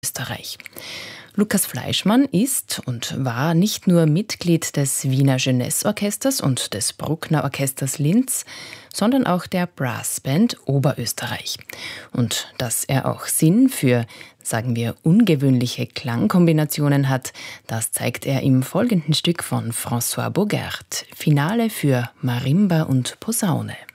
Österreich. Lukas Fleischmann ist und war nicht nur Mitglied des Wiener Jeunesse-Orchesters und des Bruckner Orchesters Linz, sondern auch der Brassband Oberösterreich. Und dass er auch Sinn für, sagen wir, ungewöhnliche Klangkombinationen hat, das zeigt er im folgenden Stück von François Bogert, Finale für Marimba und Posaune.